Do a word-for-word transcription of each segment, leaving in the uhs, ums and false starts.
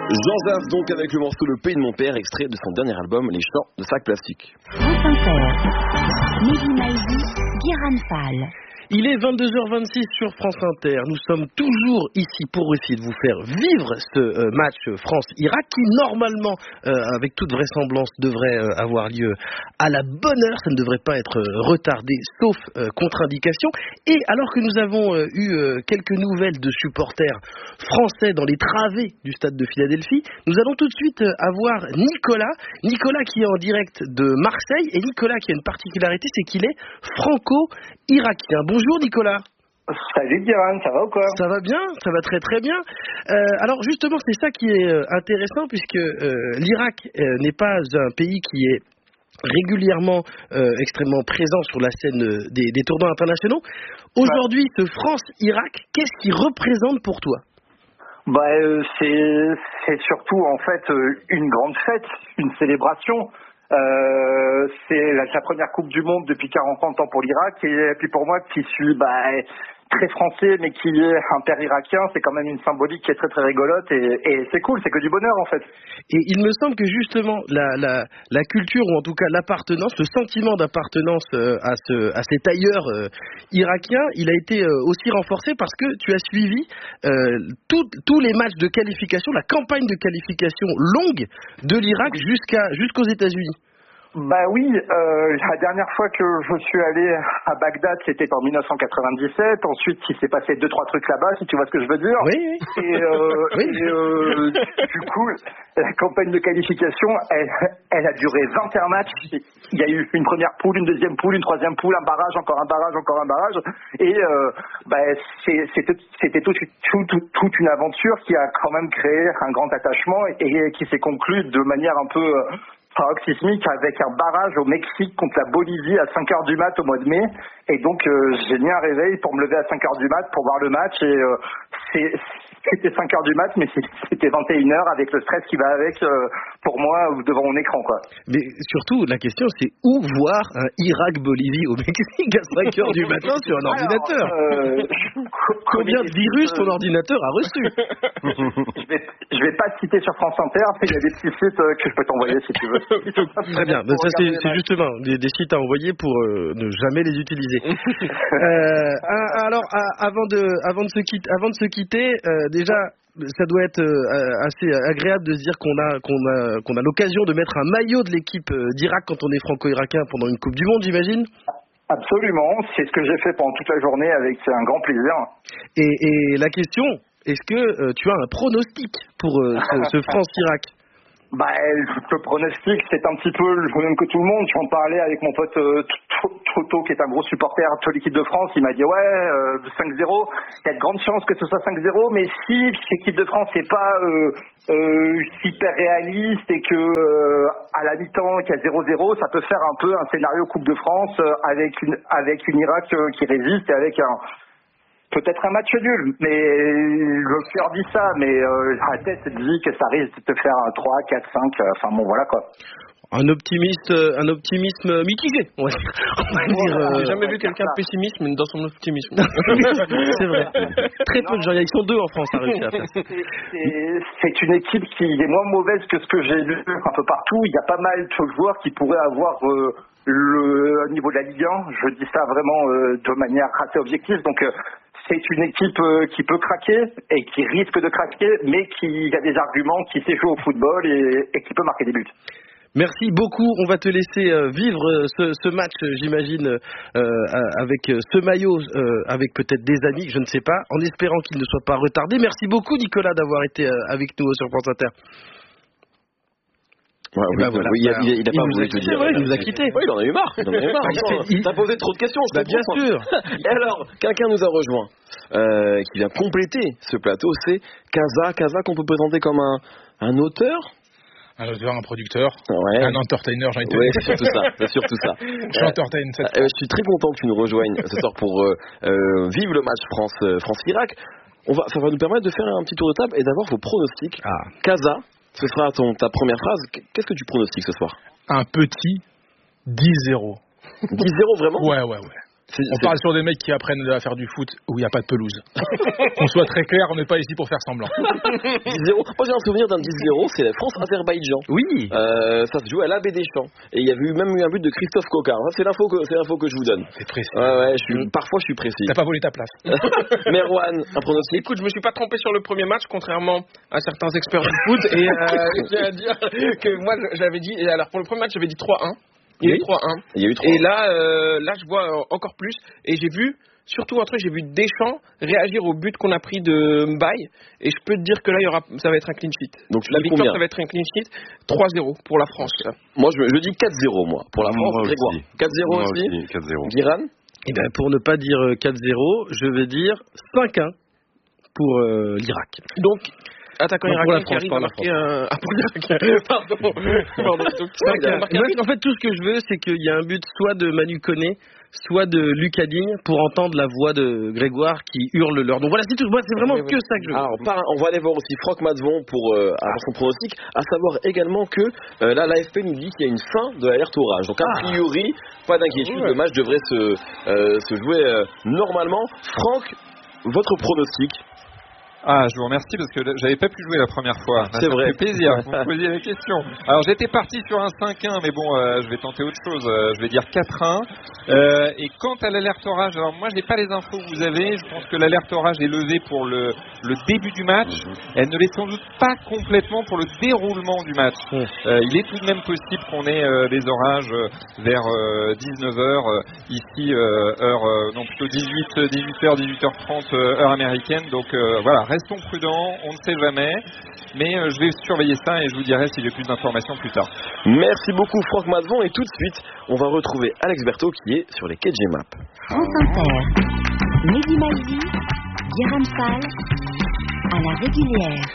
Jean Zaf donc avec le morceau Le Pays de mon père, extrait de son dernier album Les Chants de Sac Plastique. France Inter, Mehdi Maizi, Guérin Fall. Il est vingt-deux heures vingt-six sur France Inter. Nous sommes toujours ici pour essayer de vous faire vivre ce euh, match France-Irak qui, normalement, euh, avec toute vraisemblance, devrait euh, avoir lieu à la bonne heure. Ça ne devrait pas être euh, retardé, sauf euh, contre-indication. Et alors que nous avons euh, eu euh, quelques nouvelles de supporters français dans les travées du stade de Philadelphie, nous allons tout de suite euh, avoir Nicolas. Nicolas qui est en direct de Marseille. Et Nicolas qui a une particularité, c'est qu'il est franco-irakien. Bonjour Nicolas. Salut Guérin, ça va ou quoi? Ça va bien, ça va très très bien. Euh, alors justement, c'est ça qui est euh, intéressant puisque euh, l'Irak euh, n'est pas un pays qui est régulièrement euh, extrêmement présent sur la scène euh, des, des tournois internationaux. Aujourd'hui, ce France-Irak, qu'est-ce qu'il représente pour toi? Bah, euh, c'est, c'est surtout en fait euh, une grande fête, une célébration. Euh, c'est la, la première Coupe du Monde depuis quarante ans pour l'Irak et puis pour moi qui suis bah, très français mais qui est un père irakien, c'est quand même une symbolique qui est très très rigolote et, et c'est cool, c'est que du bonheur en fait. Et il me semble que justement la, la, la culture ou en tout cas l'appartenance, le sentiment d'appartenance euh, à, ce, à cet ailleurs euh, irakien, il a été euh, aussi renforcé parce que tu as suivi euh, tout, tous les matchs de qualification, la campagne de qualification longue de l'Irak jusqu'à, jusqu'aux États-Unis. Bah oui, euh, la dernière fois que je suis allé à Bagdad, c'était en dix-neuf cent quatre-vingt-dix-sept. Ensuite, il s'est passé deux trois trucs là-bas, si tu vois ce que je veux dire. Oui, oui. Et, euh, oui. et euh, du coup, la campagne de qualification, elle, elle a duré vingt et un matchs. Il y a eu une première poule, une deuxième poule, une troisième poule, un barrage, encore un barrage, encore un barrage. Et euh, bah, c'est, c'était, c'était toute, toute, toute, toute une aventure qui a quand même créé un grand attachement et, et qui s'est conclue de manière un peu euh, paroxysmique avec un barrage au Mexique contre la Bolivie à cinq heures du mat au mois de mai. Et donc euh, j'ai mis un réveil pour me lever à cinq heures du mat pour voir le match et euh, c'est, c'était cinq heures du mat mais c'était vingt et une heures avec le stress qui va avec euh, pour moi devant mon écran quoi. Mais surtout la question c'est où voir un Irak-Bolivie au Mexique à cinq heures du matin sur un ordinateur? Alors, euh, Combien de virus ton ordinateur a reçu? je, vais, je vais pas te citer sur France Inter, mais il y a des petits sites euh, que je peux t'envoyer si tu veux. Très bien, ben ça c'est, c'est justement des, des sites à envoyer pour euh, ne jamais les utiliser. euh, alors avant de, avant de se quitter, avant de se quitter, euh, déjà ça doit être euh, assez agréable de se dire qu'on a, qu'on a, qu'on a l'occasion de mettre un maillot de l'équipe d'Irak quand on est franco-irakien pendant une Coupe du Monde, j'imagine. Absolument, c'est ce que j'ai fait pendant toute la journée avec un grand plaisir. Et, et la question, est-ce que euh, tu as un pronostic pour euh, ce, ce France-Irak? Bah, le pronostic, c'est un petit peu le même que tout le monde. J'en parlais avec mon pote euh, Toto, qui est un gros supporter de l'équipe de France. Il m'a dit, ouais, euh, cinq zéro, il y a de grandes chances que ce soit cinq zéro, mais si l'équipe de France n'est pas euh, euh, hyper réaliste et que euh, à la mi-temps, qu'il y a zéro zéro, ça peut faire un peu un scénario Coupe de France euh, avec une avec une Irak euh, qui résiste et avec un peut-être un match nul, mais le cœur dit ça, mais euh, la tête dit que ça risque de te faire un trois, quatre, cinq, euh, enfin bon voilà quoi. Un optimiste, un optimisme mitigé, on va dire. On va dire euh... J'ai jamais vu quelqu'un pessimiste mais dans son optimisme. C'est vrai. Très peu de gens, ils sont deux en France à réussir à faire ça. C'est, c'est, c'est une équipe qui est moins mauvaise que ce que j'ai vu un peu partout. Il y a pas mal de joueurs qui pourraient avoir euh, le niveau de la Ligue un. Je dis ça vraiment euh, de manière assez objective. Donc euh, c'est une équipe euh, qui peut craquer et qui risque de craquer, mais qui a des arguments, qui sait jouer au football et, et qui peut marquer des buts. Merci beaucoup. On va te laisser euh, vivre euh, ce, ce match, j'imagine, euh, avec euh, ce maillot, euh, avec peut-être des amis, je ne sais pas, en espérant qu'il ne soit pas retardé. Merci beaucoup, Nicolas, d'avoir été euh, avec nous sur France Inter. Ouais, oui, ben voilà, oui, il, a, il, a, il a il pas nous voulu a te quitté, dire. ouais, il nous a quittés. Oui, il en a eu marre. Il en a eu marre. il, T'as posé trop de questions, je bah, bien sûr. Et alors, quelqu'un nous a rejoint, euh, qui vient compléter ce plateau, c'est Kaza. Kaza qu'on peut présenter comme un, un auteur. Un auteur, un producteur, ouais. un entertainer, j'ai envie de ouais, dire. c'est surtout ça, c'est surtout ça. Je euh, entertain cette euh, Je suis très content que tu nous rejoignes ce soir pour euh, euh, vivre le match France, euh, France-Irak. On va, ça va nous permettre de faire un petit tour de table et d'avoir vos pronostics. Ah. Kaza, ce sera ton, ta première phrase. Qu'est-ce que tu pronostiques ce soir? Un petit dix zéro. dix zéro vraiment? Ouais, ouais, ouais. C'est, On c'est... parle sur des mecs qui apprennent à faire du foot où il n'y a pas de pelouse. Qu'on soit très clair, on n'est pas ici pour faire semblant. dix zéro. Moi j'ai un souvenir d'un dix zéro, c'est la France-Azerbaïdjan. Oui. Euh, ça se jouait à l'Abbé des Champs. Et il y avait eu même eu un but de Christophe Coquard. Ça, c'est l'info que, c'est l'info que je vous donne. C'est précis. Ouais, ouais, je suis, parfois je suis précis. T'as pas volé ta place. Merwan, un pronostic? Écoute, je me suis pas trompé sur le premier match, contrairement à certains experts du foot. Et euh, je tiens à dire que moi, j'avais dit. Alors pour le premier match, j'avais dit trois un. Il y a eu trois un. Il y a eu trois. Et là, euh, là, je vois euh, encore plus. Et j'ai vu, surtout un truc, j'ai vu Deschamps réagir au but qu'on a pris de Mbaye. Et je peux te dire que là, il y aura, ça va être un clean sheet. Donc tu la dis victoire, combien? ça va être un clean sheet. trois zéro pour la France. Moi, je, je dis quatre zéro, moi, pour la France. Moi Grégoire. aussi. quatre zéro Moi aussi. aussi, quatre zéro. Guiran? Et ben pour ne pas dire quatre zéro, je vais dire cinq un pour euh, l'Irak. Donc, attaquant Non, pour la irakien qui France, arrive pas à la marquer un... Ah, pour l'Irak. Pardon. Pardon. Donc, cinq un, marqué un Moi, but. en fait, tout ce que je veux, c'est qu'il y a un but soit de Manu Koné, soit de Lucas Digne pour entendre la voix de Grégoire qui hurle leur. Donc voilà, c'est tout. Moi, c'est vraiment Oui, oui. que ça que je veux. Alors, par- on va aller voir aussi Franck Matvon pour euh, avoir son pronostic, à savoir également que euh, là, l'A F P nous dit qu'il y a une fin de l'alerte orage. Donc, a priori, pas d'inquiétude, Ouais. le match devrait se, euh, se jouer euh, normalement. Franck, votre pronostic? Ah, je vous remercie parce que j'avais pas pu jouer la première fois. C'est ça vrai. me fait plaisir. Vous me posiez la question. Alors j'étais parti sur un cinq un, mais bon, euh, je vais tenter autre chose. Euh, je vais dire quatre un. Euh, et quant à l'alerte orage, alors moi j'ai pas les infos que vous avez. Je pense que l'alerte orage est levée pour le, le début du match. Elle ne l'est sans doute pas complètement pour le déroulement du match. Euh, il est tout de même possible qu'on ait euh, des orages euh, vers euh, dix-neuf heures euh, ici, euh, heure euh, non plutôt dix-huit heures, dix-huit heures trente euh, heure américaine. Donc euh, voilà. Restons prudents, on ne sait jamais, mais euh, je vais surveiller ça et je vous dirai si j'ai plus d'informations plus tard. Merci beaucoup Franck Matvon et tout de suite, on va retrouver Alex Berthaud qui est sur les quais de G M A P. France Inter, Mehdi Maizi, Guérin Fall, à la régulière.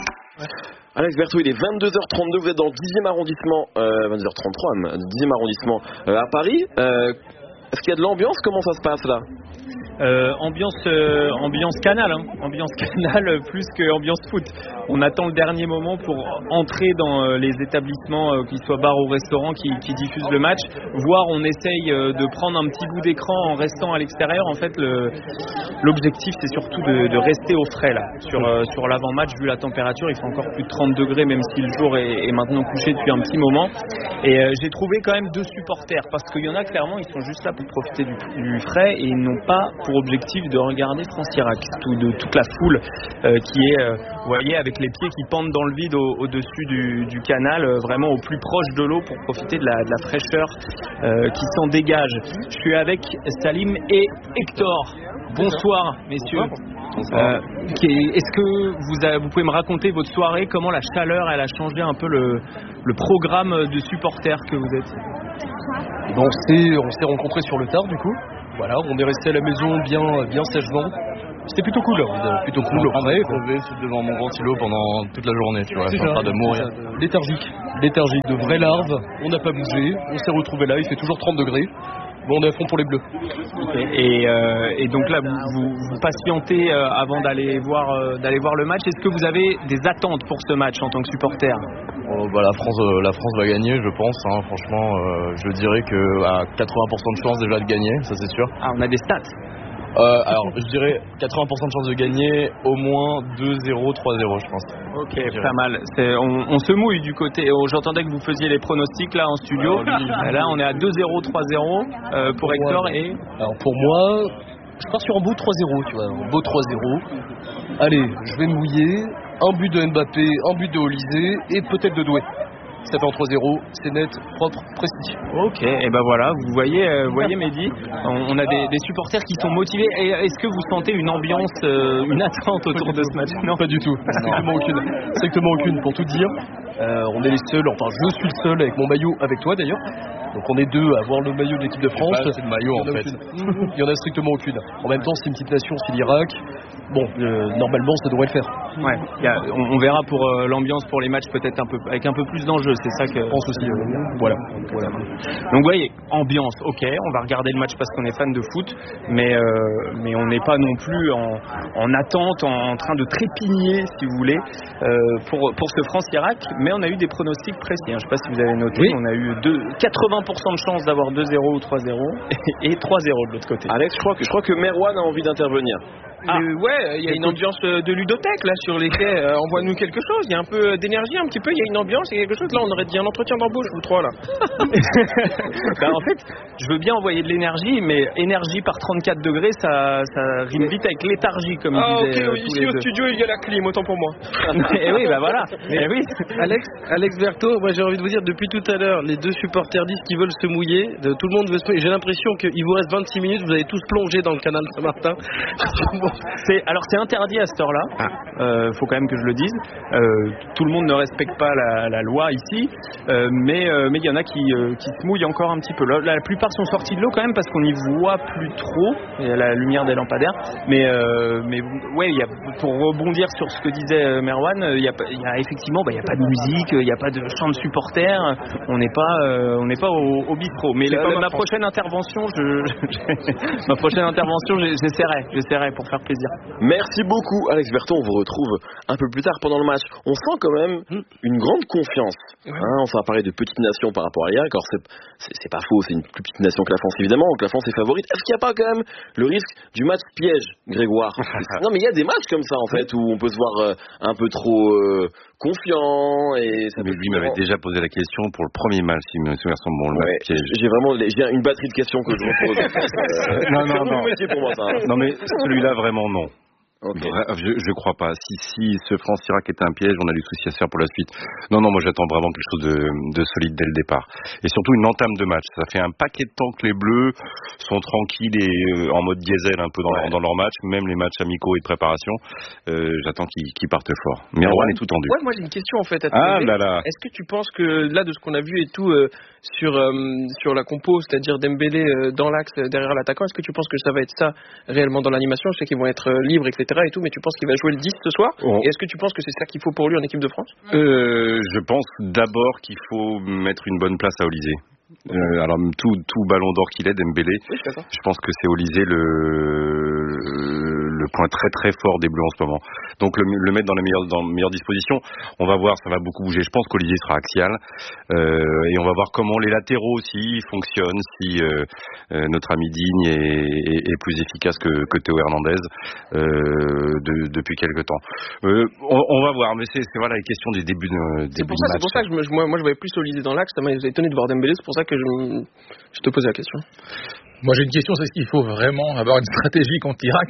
Alex Berthaud, il est vingt-deux heures trente-deux, vous êtes dans le dixième arrondissement, euh, vingt-deux heures trente-trois, même, dixième arrondissement euh, à Paris. Euh, est-ce qu'il y a de l'ambiance? Comment ça se passe là? Euh, ambiance, euh, ambiance canal, hein. Ambiance canal euh, plus que ambiance foot. On attend le dernier moment pour entrer dans euh, les établissements, euh, qu'ils soient bars ou restaurants, qui, qui diffusent le match. Voire on essaye euh, de prendre un petit bout d'écran en restant à l'extérieur. En fait, le, l'objectif c'est surtout de, de rester au frais là. Sur, euh, sur l'avant-match, vu la température, il fait encore plus de trente degrés, même si le jour est, est maintenant couché depuis un petit moment. Et euh, j'ai trouvé quand même deux supporters, parce qu'il y en a clairement, ils sont juste là pour profiter du, du frais et ils n'ont pas pour objectif de regarder France-Irak, tout, de toute la foule euh, qui est, euh, vous voyez, avec les pieds qui pendent dans le vide au, au-dessus du, du canal, euh, vraiment au plus proche de l'eau pour profiter de la, de la fraîcheur euh, qui s'en dégage. Je suis avec Salim et Hector. Bonsoir, messieurs. Euh, qui- est-ce que vous, avez- vous pouvez me raconter votre soirée, comment la chaleur elle a changé un peu le, le programme de supporters que vous êtes? Bon, on s'est, on s'est rencontrés sur le tard du coup. Voilà, on est resté à la maison bien, bien sagement. C'était plutôt cool, hein, plutôt cool. Après, devant mon ventilo pendant toute la journée, tu vois, C'est en train ça. de mourir. Léthargique, léthargique, de vraies larves. On n'a pas bougé, on s'est retrouvé là, il fait toujours trente degrés. Bon, on est à fond pour les bleus. Et, euh, et donc là, vous, vous, vous patientez euh, avant d'aller voir, euh, d'aller voir le match. Est-ce que vous avez des attentes pour ce match en tant que supporter? Oh, bah, la France, euh, la France va gagner, je pense. Hein, franchement, euh, je dirais que à quatre-vingts pour cent de chance déjà de gagner, ça c'est sûr. Ah, on a des stats. Euh, alors, je dirais quatre-vingts pour cent de chance de gagner, au moins deux zéro, trois zéro, je pense. Ok, pas mal. C'est, on, on se mouille du côté. oh, J'entendais que vous faisiez les pronostics là en studio. Là, on est à deux zéro, trois zéro euh, pour Hector et. Alors pour moi, je pars sur un beau trois zéro, tu vois, un beau trois zéro. Allez, je vais me mouiller. Un but de Mbappé, un but de Olysée et peut-être de Doué. Ça fait en trois zéro, c'est net, propre, précis. Ok, et ben voilà, vous voyez, euh, vous voyez Mehdi, on, on a des, des supporters qui sont motivés. Et est-ce que vous sentez une ambiance, euh, une attente autour de ce match? Non, pas du tout. Strictement aucune. Strictement aucune, pour tout dire. Euh, on est les seuls, enfin je suis le seul avec mon maillot, avec toi d'ailleurs. Donc on est deux à avoir le maillot de l'équipe de France. C'est le maillot en fait. Il y en a strictement aucune. En même temps, c'est une petite nation, c'est l'Irak. Bon, euh, normalement, ça devrait le faire. Ouais, y a, on, on verra pour euh, l'ambiance pour les matchs peut-être un peu avec un peu plus d'enjeux, c'est ça que je pense aussi. Euh, voilà. voilà. Donc vous voyez, ambiance, ok, on va regarder le match parce qu'on est fan de foot, mais euh, mais on n'est pas non plus en, en attente, en, en train de trépigner, si vous voulez, euh, pour pour ce France-Irak. Mais on a eu des pronostics précis. Hein. Je ne sais pas si vous avez noté, oui. On a eu deux, quatre-vingts pour cent de chance d'avoir deux zéro ou trois zéro et, et trois zéro de l'autre côté. Alex, je crois que, je crois que Merwan a envie d'intervenir. Ah. Euh, ouais, il y a une ambiance de ludothèque là sur les quais. Euh, envoie-nous quelque chose. Il y a un peu d'énergie, un petit peu. Il y a une ambiance, il y a quelque chose. Là, on aurait dit un entretien d'embauche, vous trois là. Bah, en fait, je veux bien envoyer de l'énergie, mais énergie par trente-quatre degrés, ça, ça rime vite avec léthargie, comme ah, ils disaient. Ah ok, euh, oui, tous ici les au deux. studio, il y a la clim, autant pour moi. Et oui, bah voilà. Et oui. Alex, Alex Berthaud, moi j'ai envie de vous dire, depuis tout à l'heure, les deux supporters disent qu'ils veulent se mouiller. De, tout le monde veut se mouiller. J'ai l'impression qu'il vous reste vingt-six minutes, vous allez tous plonger dans le canal Saint-Martin. c'est, alors c'est interdit à cette heure-là. Ah. Euh, faut quand même que je le dise. Euh, tout le monde ne respecte pas la, la loi ici, euh, mais euh, mais il y en a qui, euh, qui se mouillent encore un petit peu. La, la plupart sont sortis de l'eau quand même parce qu'on n'y voit plus trop. Il y a la lumière des lampadaires. Mais euh, mais ouais, il y a, pour rebondir sur ce que disait Merwan, il y a, il y a effectivement, bah, il y a pas de musique, il y a pas de chant de supporters. On n'est pas euh, on n'est pas au, au bistrot. Mais la, la, ma prochaine intervention, je, je ma prochaine intervention, j'essaierai, j'essaierai pour faire plaisir. Merci beaucoup Alex Berthaud, on vous retrouve un peu plus tard pendant le match. On sent quand même une grande confiance. Hein, on va parler de petite nation par rapport à l'Irak. Alors c'est, c'est, c'est pas faux, c'est une plus petite nation que la France évidemment, donc la France est favorite. Est-ce qu'il n'y a pas quand même le risque du match piège, Grégoire? Non mais il y a des matchs comme ça en fait où on peut se voir euh, un peu trop euh, confiant et ça mais peut lui m'avait déjà posé la question pour le premier match, si me souviens son bon, le ouais, match piège. J'ai vraiment j'ai une batterie de questions que je vous pose. euh, non non non. C'est pour moi ça. Non mais celui-là vraiment non. Okay. Je, je crois pas. Si, si ce France-Irak est un piège, on a du souci à se faire pour la suite. Non, non, moi j'attends vraiment quelque chose de, de solide dès le départ. Et surtout une entame de match. Ça fait un paquet de temps que les Bleus sont tranquilles et euh, en mode diesel un peu dans, ouais. leur, dans leur match, même les matchs amicaux et de préparation. Euh, j'attends qu'ils, qu'ils partent fort. Mais Merwan est tout tendu. Ouais, moi j'ai une question en fait à te ah poser. Là là. Est-ce que tu penses que là de ce qu'on a vu et tout euh, sur euh, sur la compo, c'est-à-dire Dembélé euh, dans l'axe derrière l'attaquant, est-ce que tu penses que ça va être ça réellement dans l'animation? Je sais qu'ils vont être euh, libres, et cetera et tout, mais tu penses qu'il va jouer le dix ce soir? Oh. Et est-ce que tu penses que c'est ça qu'il faut pour lui en équipe de France? euh, Je pense d'abord qu'il faut mettre une bonne place à Olysée. Euh, alors tout, tout ballon d'or qu'il est, Dembélé, oui, je, je pense que c'est Olysée le, le point très très fort des Bleus en ce moment. Donc le, le mettre dans la meilleure, dans meilleure disposition, on va voir, ça va beaucoup bouger. Je pense qu'Olysée sera axial euh, et on va voir comment les latéraux aussi fonctionnent, si euh, euh, notre ami Digne est, est, est plus efficace que, que Théo Hernandez euh, de, depuis quelques temps. Euh, on, on va voir, mais c'est, c'est voilà les questions des débuts de, c'est début pour ça, de match. C'est pour ça que je me, moi, moi je voyais plus Olysée dans l'axe, ça m'a étonné de voir Dembélé, c'est pour ça que je, je te posais la question. Moi j'ai une question, c'est est-ce qu'il faut vraiment avoir une stratégie contre l'Irak?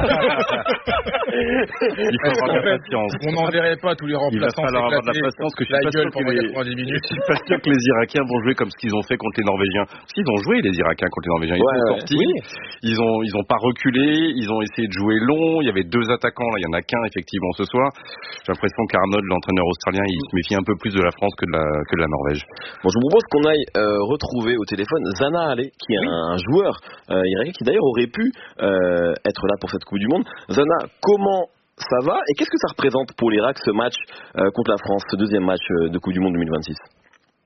Il faut avoir de la patience. On n'enverrait pas tous les remplaçants. Il va falloir avoir de la patience, que je suis pas sûr que les... je suis pas sûr que les Irakiens vont jouer comme ce qu'ils ont fait contre les Norvégiens. Parce qu'ils ont joué les Irakiens contre les Norvégiens. Ils ouais, sont ouais, sortis, oui. ils ont ils ont pas reculé, ils ont essayé de jouer long. Il y avait deux attaquants, là il y en a qu'un effectivement ce soir. J'ai l'impression qu'Arnold, l'entraîneur australien, il se méfie un peu plus de la France que de la que de la Norvège. Bon, je vous propose qu'on aille euh, retrouver au téléphone Zana Allé, qui est oui. un joueur euh, irakien qui d'ailleurs aurait pu euh, être là pour cette Coupe du Monde. Zana, comment ça va et qu'est-ce que ça représente pour l'Irak ce match euh, contre la France, ce deuxième match euh, de Coupe du Monde deux mille vingt-six?